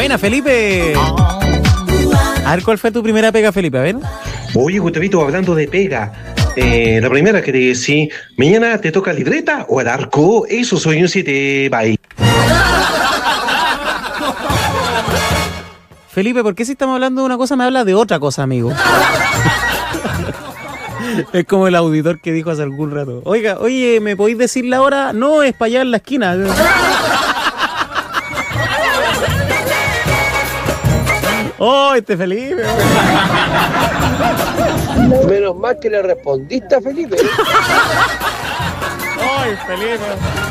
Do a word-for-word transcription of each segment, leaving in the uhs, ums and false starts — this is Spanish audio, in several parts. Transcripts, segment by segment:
Buena, Felipe. A ver, ¿cuál fue tu primera pega, Felipe? A ver. Oye, Gustavito, hablando de pega, eh, la primera que te decía, mañana te toca libreta o el arco, eso soy un siete bye. Felipe, ¿por qué si estamos hablando de una cosa me habla de otra cosa, amigo? Es como el auditor que dijo hace algún rato. Oiga, oye, ¿me podéis decir la hora? No, es para allá en la esquina. ¡Oh, este Felipe! Menos mal que le respondiste a Felipe. ¡Ay, Felipe!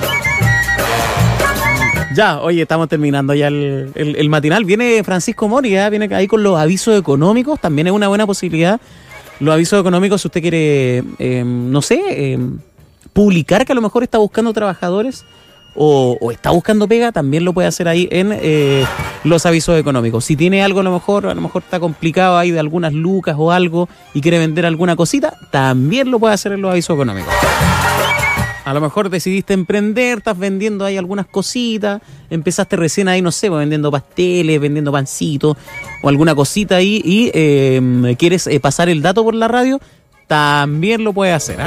Ya, oye, estamos terminando ya el, el, el matinal. Viene Francisco Mori, ¿eh? Viene ahí con los avisos económicos. También es una buena posibilidad. Los avisos económicos, si usted quiere, eh, no sé, eh, publicar que a lo mejor está buscando trabajadores o, o está buscando pega, también lo puede hacer ahí en eh, los avisos económicos. Si tiene algo a lo mejor, a lo mejor está complicado ahí de algunas lucas o algo y quiere vender alguna cosita, también lo puede hacer en los avisos económicos. A lo mejor decidiste emprender, estás vendiendo ahí algunas cositas, empezaste recién ahí, no sé, vendiendo pasteles, vendiendo pancitos o alguna cosita ahí y eh, quieres eh, pasar el dato por la radio, también lo puedes hacer, ¿eh?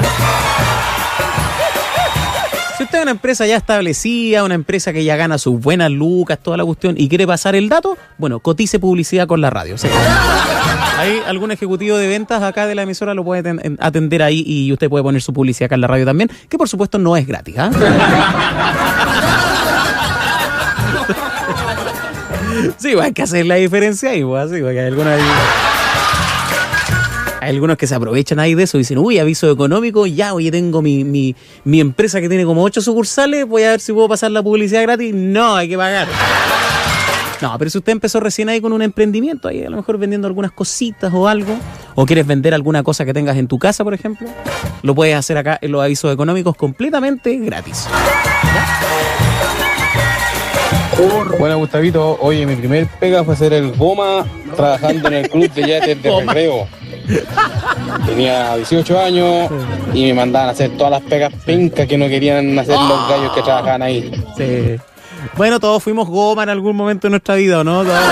Si usted es una empresa ya establecida, una empresa que ya gana sus buenas lucas, toda la cuestión, y quiere pasar el dato, bueno, cotice publicidad con la radio. ¿Sí? Hay algún ejecutivo de ventas acá de la emisora lo puede ten- atender ahí y usted puede poner su publicidad acá en la radio también, que por supuesto no es gratis, ¿ah? ¿eh? Sí, pues hay que hacer la diferencia ahí, pues así, porque hay algunos ahí... Hay algunos que se aprovechan ahí de eso y dicen, uy, aviso económico, ya, oye, tengo mi, mi, mi empresa que tiene como ocho sucursales, voy a ver si puedo pasar la publicidad gratis. No, hay que pagar. No, pero si usted empezó recién ahí con un emprendimiento, ahí a lo mejor vendiendo algunas cositas o algo, o quieres vender alguna cosa que tengas en tu casa, por ejemplo, lo puedes hacer acá en los avisos económicos completamente gratis. Bueno, Gustavito, oye, mi primer pega fue ser el goma trabajando en el club de yates de recreo. Tenía dieciocho años y me mandaban a hacer todas las pegas pencas que no querían hacer los gallos que trabajaban ahí. Sí. Bueno, todos fuimos goma en algún momento de nuestra vida, ¿o no? Todos,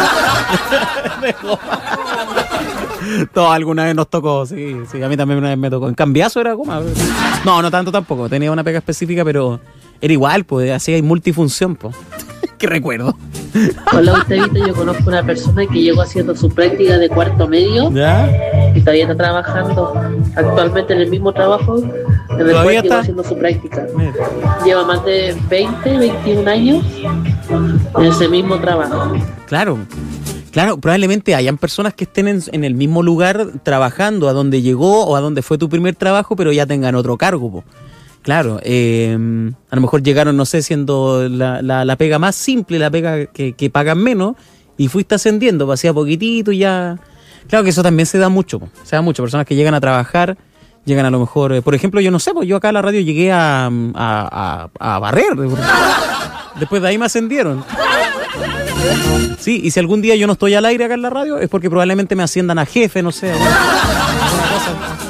todos alguna vez nos tocó, sí, sí, a mí también una vez me tocó. En Cambiazo era goma. No, no tanto tampoco, tenía una pega específica, pero era igual, pues, así hay multifunción, pues. ¿Qué recuerdo? Hola, Gustavito, yo conozco una persona que llegó haciendo su práctica de cuarto medio. ¿Ya? Y todavía está trabajando actualmente en el mismo trabajo en el cual llegó haciendo su práctica. Mira. Lleva más de veinte, veintiún años en ese mismo trabajo. Claro, claro, probablemente hayan personas que estén en, en el mismo lugar trabajando a donde llegó o a donde fue tu primer trabajo, pero ya tengan otro cargo, po. Claro, eh, a lo mejor llegaron, no sé, siendo la, la, la pega más simple, la pega que, que pagan menos, y fuiste ascendiendo, pues, hacía poquitito y ya... Claro que eso también se da mucho, pues, se da mucho, personas que llegan a trabajar, llegan a lo mejor... Eh, por ejemplo, yo no sé, pues yo acá a la radio llegué a, a, a, a barrer, después de ahí me ascendieron. Sí, y si algún día yo no estoy al aire acá en la radio, es porque probablemente me asciendan a jefe, no sé, alguna, alguna cosa.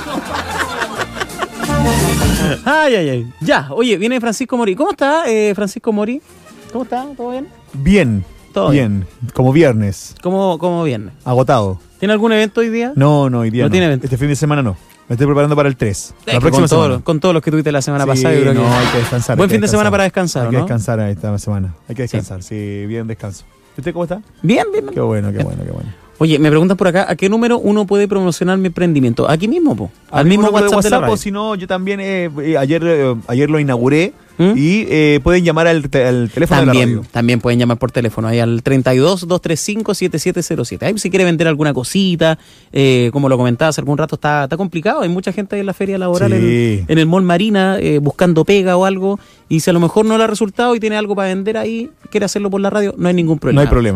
Ay, ay, ay. Ya, oye, viene Francisco Mori. ¿Cómo está, eh, Francisco Mori? ¿Cómo está? ¿Todo bien? Bien. ¿Todo bien? bien. Como viernes. ¿Cómo, cómo viernes? Agotado. ¿Tiene algún evento hoy día? No, no, hoy día no. no. tiene evento. Este fin de semana no. Me estoy preparando para el tres. Es la próxima con, semana. todo, con todos los que tuviste la semana sí, pasada. Yo creo no, que... hay que descansar. Buen hay que fin de descansar. semana para descansar, Hay ¿no? que descansar esta semana. Hay que descansar, sí, sí bien descanso. ¿Usted cómo está? Bien, bien. bien. Qué bueno, qué bien. bueno, qué bueno. Oye, me preguntan por acá, ¿a qué número uno puede promocionar mi emprendimiento? Aquí mismo, po. Al mismo WhatsApp, WhatsApp de la radio. O si no, yo también eh, eh, ayer, eh, ayer lo inauguré. ¿Mm? Y eh, pueden llamar al, te, al teléfono también, de la radio. También pueden llamar por teléfono, ahí al treinta y dos, doscientos treinta y cinco, setenta y siete cero siete. Ahí si quiere vender alguna cosita, eh, como lo comentaba hace algún rato, está, está complicado. Hay mucha gente ahí en la feria laboral, sí. en, en el Mall Marina, eh, buscando pega o algo. Y si a lo mejor no le ha resultado y tiene algo para vender ahí, quiere hacerlo por la radio, no hay ningún problema. No hay problema.